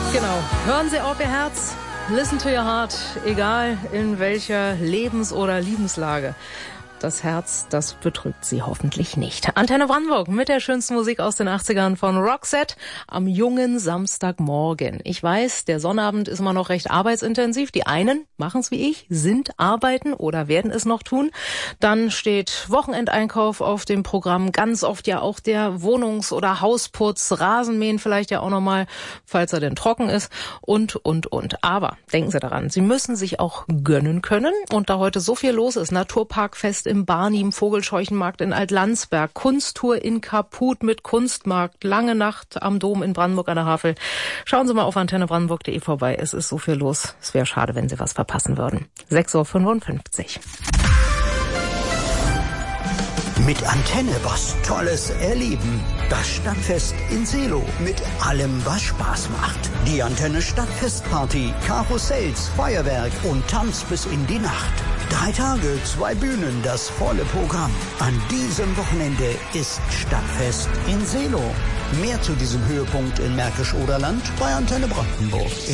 Genau. Hören Sie auf Ihr Herz. Listen to your heart. Egal in welcher Lebens- oder Liebenslage. Das Herz, das betrügt Sie hoffentlich nicht. Antenne Brandenburg mit der schönsten Musik aus den 80ern von Roxette am jungen Samstagmorgen. Ich weiß, der Sonnabend ist immer noch recht arbeitsintensiv. Die einen machen es wie ich, sind arbeiten oder werden es noch tun. Dann steht Wochenendeinkauf auf dem Programm. Ganz oft ja auch der Wohnungs- oder Hausputz, Rasenmähen vielleicht ja auch nochmal, falls er denn trocken ist und. Aber denken Sie daran, Sie müssen sich auch gönnen können. Und da heute so viel los ist, Naturparkfest im Barnim, Vogelscheuchenmarkt in Altlandsberg, Kunsttour in Kaput mit Kunstmarkt, lange Nacht am Dom in Brandenburg an der Havel. Schauen Sie mal auf antennebrandenburg.de vorbei. Es ist so viel los. Es wäre schade, wenn Sie was verpassen würden. 6:55 Uhr. Mit Antenne was Tolles erleben. Das Stadtfest in Seelow mit allem, was Spaß macht. Die Antenne Stadtfestparty, Karussells, Feuerwerk und Tanz bis in die Nacht. 3 Tage, 2 Bühnen, das volle Programm. An diesem Wochenende ist Stadtfest in Seelow. Mehr zu diesem Höhepunkt in Märkisch-Oderland bei Antenne Brandenburg.